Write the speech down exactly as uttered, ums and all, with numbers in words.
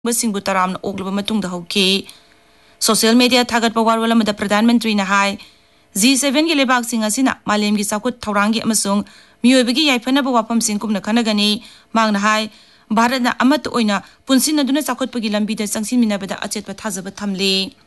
बसिंगबु तरामना ओगलबा मतुंगदा हौकी social media थागत पवारवल अमदा प्रधानमंत्री ना हाय जी seven की लेबाक सिंह असिना मालेम की साकुत थौरांगी अमसुंग मियोबगी याइफनबा वाफम सिंह कुमना खनगनी मांगना हाय भारत ना अमत ओइना पुनसिन अदुना साकुत पगी लंबी दा संगसिन मिनाबदा अचेत थाजब थमले।